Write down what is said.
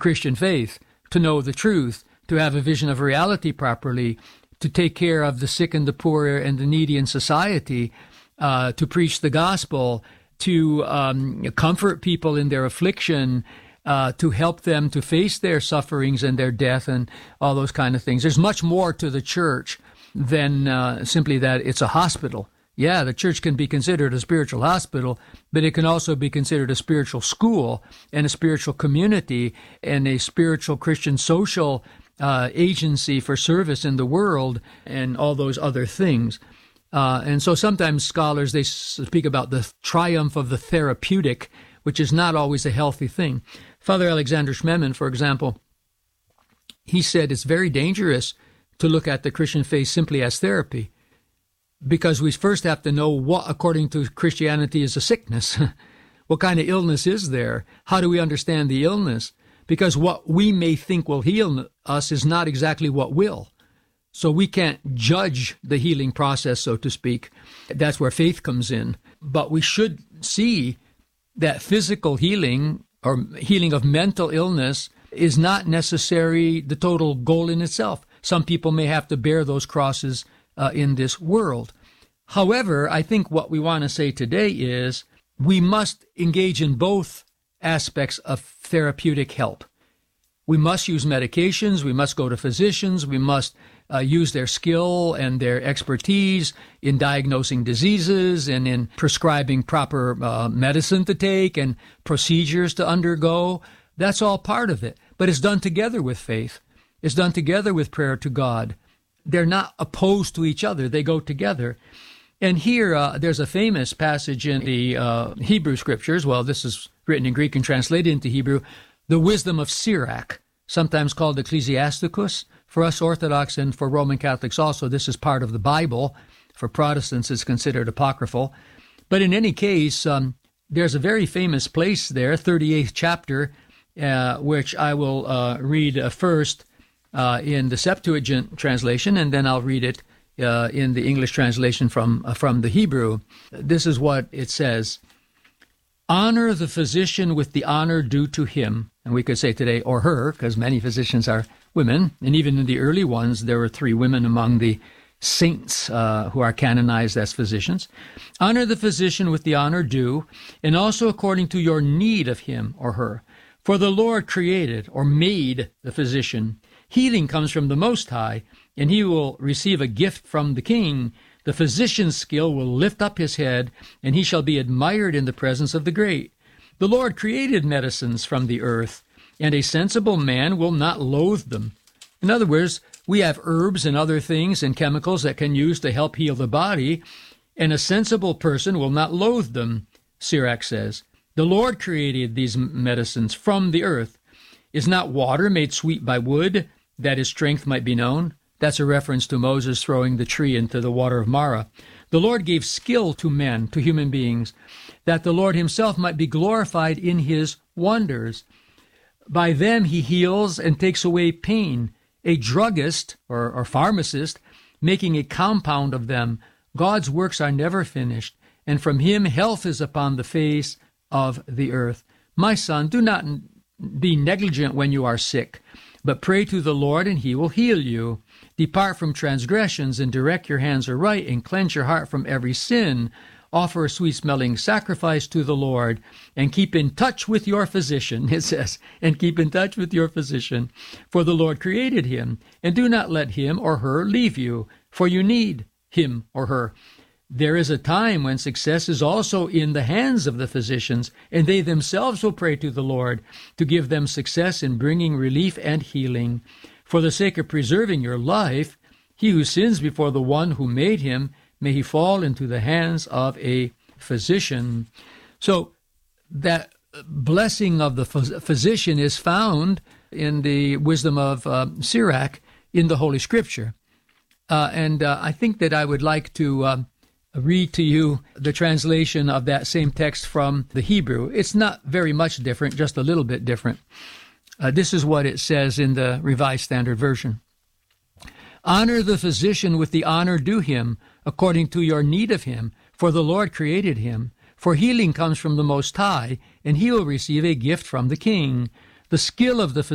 Christian faith, to know the truth, to have a vision of reality properly, to take care of the sick and the poor and the needy in society, to preach the gospel, to comfort people in their affliction, to help them to face their sufferings and their death and all those kind of things. There's much more to the church than simply that it's a hospital. Yeah, the church can be considered a spiritual hospital, but it can also be considered a spiritual school and a spiritual community and a spiritual Christian social agency for service in the world and all those other things. And so sometimes scholars, they speak about the triumph of the therapeutic, which is not always a healthy thing. Father Alexander Schmemann, for example, he said it's very dangerous to look at the Christian faith simply as therapy, because we first have to know what, according to Christianity, is a sickness. What kind of illness is there? How do we understand the illness? Because what we may think will heal us is not exactly what will. So we can't judge the healing process, so to speak. That's where faith comes in. But we should see that physical healing or healing of mental illness is not necessarily the total goal in itself. Some people may have to bear those crosses in this world. However, I think what we want to say today is we must engage in both aspects of therapeutic help. We must use medications, we must go to physicians, we must use their skill and their expertise in diagnosing diseases and in prescribing proper medicine to take and procedures to undergo. That's all part of it. But it's done together with faith. It's done together with prayer to God. They're not opposed to each other. They go together. And here, there's a famous passage in the Hebrew Scriptures. Well, this is written in Greek and translated into Hebrew. The wisdom of Sirach, sometimes called Ecclesiasticus. For us Orthodox and for Roman Catholics also, this is part of the Bible. For Protestants, it's considered apocryphal. But in any case, there's a very famous place there, 38th chapter, which I will read first in the Septuagint translation, and then I'll read it in the English translation from the Hebrew. This is what it says. Honor the physician with the honor due to him. And we could say today, or her, because many physicians are women. And even in the early ones, there were 3 women among the saints who are canonized as physicians. Honor the physician with the honor due, and also according to your need of him or her. For the Lord created or made the physician. Healing comes from the Most High, and he will receive a gift from the King. The physician's skill will lift up his head, and he shall be admired in the presence of the great. The Lord created medicines from the earth, and a sensible man will not loathe them. In other words, we have herbs and other things and chemicals that can use to help heal the body, and a sensible person will not loathe them, Sirach says. The Lord created these medicines from the earth. Is not water made sweet by wood, that his strength might be known? That's a reference to Moses throwing the tree into the water of Marah. The Lord gave skill to men, to human beings, that the Lord himself might be glorified in his wonders. By them he heals and takes away pain. A druggist or pharmacist making a compound of them. God's works are never finished, and from him health is upon the face of the earth. My son, do not be negligent when you are sick, but pray to the Lord, and he will heal you. Depart from transgressions, and direct your hands aright, and cleanse your heart from every sin. Offer a sweet-smelling sacrifice to the Lord, and keep in touch with your physician, it says, and keep in touch with your physician, for the Lord created him, and do not let him or her leave you, for you need him or her. There is a time when success is also in the hands of the physicians, and they themselves will pray to the Lord to give them success in bringing relief and healing. For the sake of preserving your life, he who sins before the one who made him, may he fall into the hands of a physician. So that blessing of the physician is found in the wisdom of Sirach in the Holy Scripture. And I think that I would like to read to you the translation of that same text from the Hebrew. It's not very much different, just a little bit different. This is what it says in the Revised Standard Version. Honor the physician with the honor due him, according to your need of him, for the Lord created him. For healing comes from the Most High, and he will receive a gift from the King. The skill of the